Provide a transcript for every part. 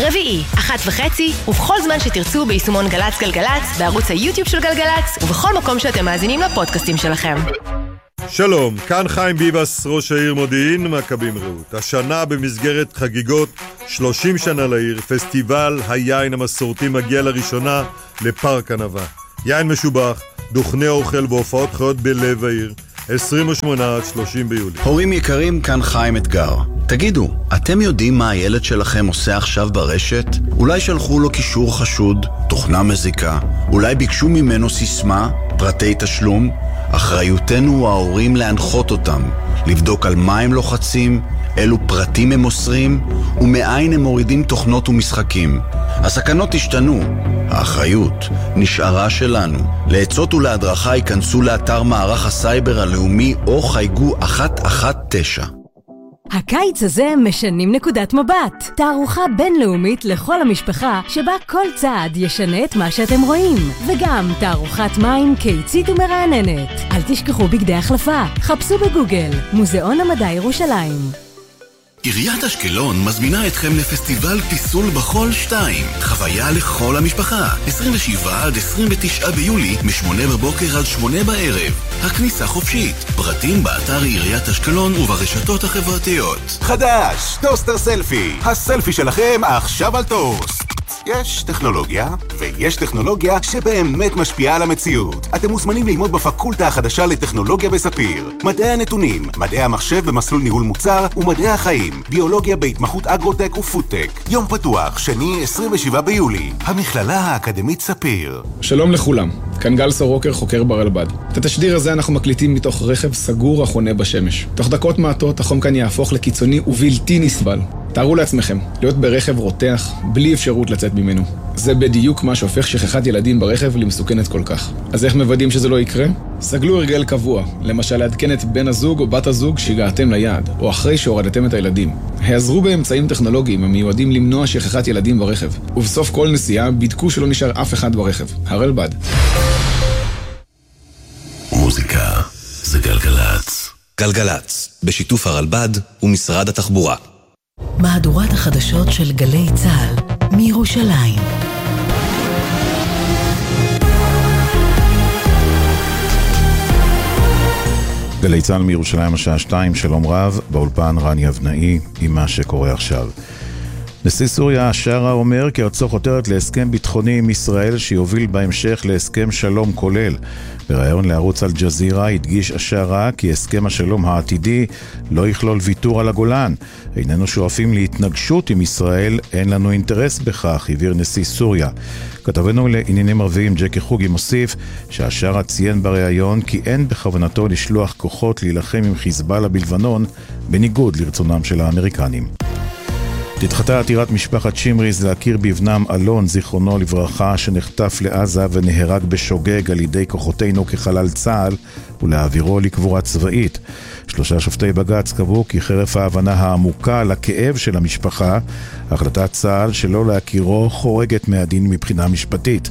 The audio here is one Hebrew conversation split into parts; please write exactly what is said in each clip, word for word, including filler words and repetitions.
רביעי, אחת וחצי, ובכל זמן שתרצו ביישומון גלץ גלגלץ, בערוץ היוטיוב של גלגלץ, ובכל מקום שאתם מאזינים לפודקאסטים שלכם. שלום, כאן חיים ביבס, ראש העיר מודיעין, מכבים רעות. השנה במסגרת חגיגות שלושים שנה לעיר, פסטיבל היין המסורתי מגיע לראשונה לפארק ענבה. יין משובח, דוכני אוכל והופעות חיות בלב העיר, עשרים ושמונה עד שלושים ביולי. הורים יקרים, כאן חיים אתגר. תגידו, אתם יודעים מה הילד שלכם עושה עכשיו ברשת? אולי שלחו לו קישור חשוד, תוכנה מזיקה, אולי ביקשו ממנו סיסמה, פרטי תשלום? אחריותנו ההורים להנחות אותם, לבדוק על מה הם לוחצים, אילו פרטים הם מוסרים, ומאין הם מורידים תוכנות ומשחקים. הסכנות השתנו, האחריות נשארה שלנו. לעצות ולהדרכה ייכנסו לאתר מערך הסייבר הלאומי או חייגו אחת אחת תשע. הקיץ הזה משנים נקודת מבט. תערוכה בינלאומית לכל המשפחה שבה כל צעד ישנה את מה שאתם רואים. וגם תערוכת מים קיצית ומרעננת. אל תשכחו בגדי החלפה. חפשו בגוגל מוזיאון המדע ירושלים. עיריית אשקלון מזמינה אתכם לפסטיבל פיסול בחול שתיים. חוויה לכל המשפחה. עשרים ושבעה עד עשרים ותשעה ביולי, משמונה בבוקר עד שמונה בערב. הכניסה חופשית. פרטים באתר עיריית אשקלון וברשתות החברתיות. חדש, טוסטר סלפי. הסלפי שלכם עכשיו על טוסט. יש טכנולוגיה, ויש טכנולוגיה שבאמת משפיעה על המציאות. אתם מוזמנים ללמוד בפקולטה החדשה לטכנולוגיה בספיר. מדעי הנתונים, מדעי המחשב במסלול ניהול מוצר, ומדעי החיים, ביולוגיה בהתמחות אגרוטק ופודטק. יום פתוח, שני עשרים ושבעה ביולי. המכללה האקדמית ספיר. שלום לכולם, כאן גל סורוקר, חוקר ברלב"ד. את התשדיר הזה אנחנו מקליטים מתוך רכב סגור החונה בשמש. תוך דקות מעטות החום כאן יהפוך לקיצוני ובלתי נסבל. תארו לעצמכם, להיות ברכב רותח, בלי אפשרות לצאת ממנו. זה בדיוק מה שהופך שכחת ילדים ברכב למסוכנת כל כך. אז איך מוודאים שזה לא יקרה? סגלו הרגל קבוע, למשל לעדכן את בן הזוג או בת הזוג שהגעתם ליעד, או אחרי שהורדתם את הילדים. העזרו באמצעים טכנולוגיים המיועדים למנוע שכחת ילדים ברכב, ובסוף כל נסיעה בדקו שלא נשאר אף אחד ברכב. הרלב"ד. מוזיקה זה גלגלץ. גלגלץ, בשיתוף הרלב"ד ומשרד התחבורה. מהדורת החדשות של גלי צהל מירושלים. גלי צהל מירושלים השעה שתיים, שלום רב, באולפן רני אבנאי עם מה שקורה עכשיו. נשיא סוריה השארה אומר כי ארצו חותרת להסכם ביטחוני עם ישראל שיוביל בהמשך להסכם שלום כולל. בראיון לערוץ אל-ג'זירה הדגיש השארה כי הסכם השלום העתידי לא יכלול ויתור על הגולן. איננו שואפים להתנגשות עם ישראל, אין לנו אינטרס בכך, הבהיר נשיא סוריה. כתבנו לעניינים ערביים ג'קי חוגי מוסיף שהשארה ציין בראיון כי אין בכוונתו לשלוח כוחות להילחם עם חיזבאללה בלבנון בניגוד לרצונם של האמריקנים. תדחתה עתירת משפחת שמריז להכיר בבנם אלון, זיכרונו לברכה, שנחטף לעזה ונהרג בשוגג על ידי כוחותינו כחלל צה"ל, ולהעבירו לקבורה צבאית. שלושה שופטי בג"ץ קבעו כי חרף ההבנה העמוקה לכאב של המשפחה, החלטת צה"ל שלא להכירו חורגת מהדין מבחינה משפטית.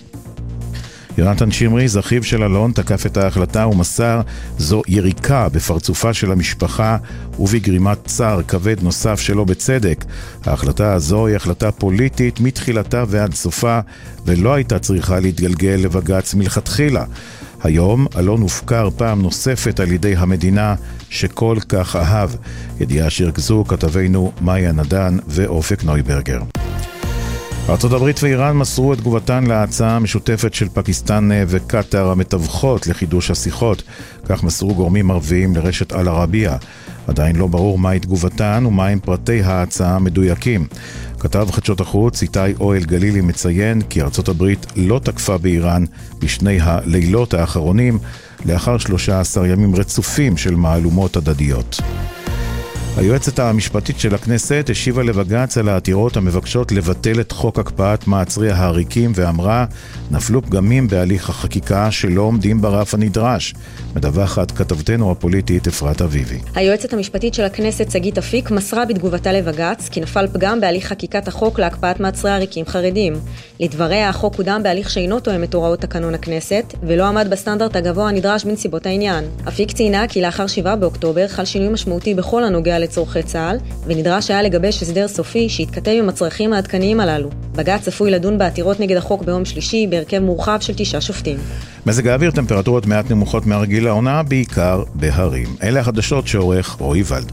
יונתן שמריז, אחיו של אלון, תקף את ההחלטה ומסר זו יריקה בפרצופה של המשפחה ובגרימת צער כבד נוסף שלא בצדק. ההחלטה הזו היא החלטה פוליטית מתחילתה ועד סופה ולא הייתה צריכה להתגלגל לבג"ץ מלכתחילה. היום אלון הופקר פעם נוספת על ידי המדינה שכל כך אהב. ידיעה שירכזו כתבינו מאיה נדן ואופק נויברגר. ארצות הברית ואיראן מסרו את תגובתן להצעה המשותפת של פקיסטן וקטר המתווכות לחידוש השיחות. כך מסרו גורמים ערביים לרשת אל ערבייה. עדיין לא ברור מהי תגובתן ומהם פרטי ההצעה המדויקים. כתב חדשות החוץ איתי אוהל גלילי מציין כי ארצות הברית לא תקפה באיראן בשני הלילות האחרונים לאחר שלושה עשר ימים רצופים של מהלומות הדדיות. היועצת המשפטית של הכנסת השיבה לבג"ץ על העתירות המבקשות לבטל את חוק הקפאת מעצרי העריקים ואמרה נפלו פגמים בהליך החקיקה שלא עומדים ברף הנדרש. מדווחת כתבתנו הפוליטית אפרת אביבי. היועצת המשפטית של הכנסת שגית אפיק מסרה בתגובתה לבג"ץ כי נפל פגם בהליך חקיקת החוק להקפאת מעצרי עריקים חרדים. לדבריה החוק קודם בהליך שאינו תואם את הוראות תקנון הכנסת ולא עמד בסטנדרט הגבוה הנדרש בנסיבות העניין. אפיק ציינה כי לאחר שבעה באוקטובר חל שינוי משמעותי בכל הנוגע לצורכי צה"ל, ונדרש היה לגבש הסדר סופי שהתכתב עם הצרכים העדכניים הללו. בג"ץ צפוי לדון בעתירות נגד החוק ביום שלישי בהרכב מורחב של תשעה שופטים. מזג האוויר, טמפרטורות מעט נמוכות מהרגיל לעונה, בעיקר בהרים. אלה החדשות שעורך רועי ולד.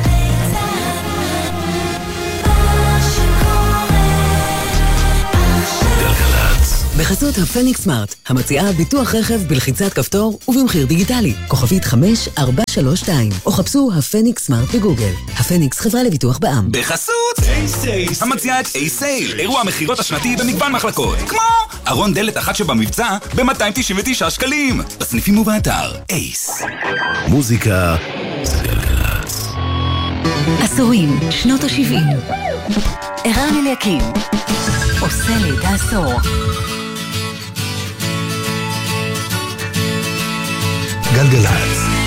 בחסות הפניקס סמארט, המציעה ביטוח רכב בלחיצת כפתור ובמחיר דיגיטלי, כוכבית חמש ארבע שלוש שתיים, או חפשו הפניקס סמארט בגוגל. הפניקס, חברה לביטוח בע"מ. בחסות A-Sale, המציעה את A-Sale, אירוע המחירות השנתי במגוון מחלקות, כמו ארון דלת אחת שבמבצע ב-מאתיים תשעים ותשעה שקלים, בסניפים ובאתר אייס. מוזיקה זה גלגלצ. עשורים, שנות ה-שבעים. ערן אליקים עושה לי את העשור. גלגלצ.